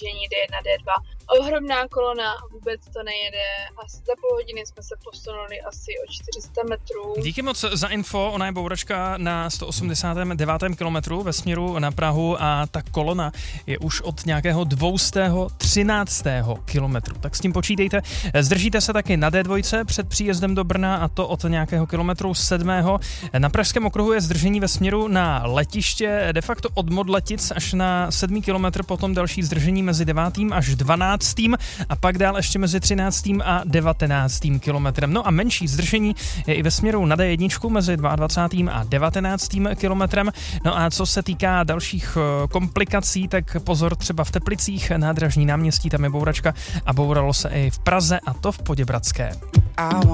zdržení D1, D2. Ohromná kolona, vůbec to nejede. Asi za půl hodiny jsme se posunuli asi o 400 metrů. Díky moc za info, ona je bouračka na 189. kilometru ve směru na Prahu a ta kolona je už od nějakého 213. kilometru. Tak s tím počítejte. Zdržíte se taky na D2 před příjezdem do Brna a to od nějakého kilometru 7. Na Pražském okruhu je zdržení ve směru na letiště, de facto od Modletic až na 7. kilometr, potom další zdržení mezi 9. až 12. a pak dál ještě mezi 13. a 19. kilometrem. No a menší zdržení je i ve směru na D1 mezi 22. a 19. kilometrem. No a co se týká dalších komplikací, tak pozor třeba v Teplicích, nádražní náměstí, tam je bouračka a bouralo se i v Praze a to v Poděbradské.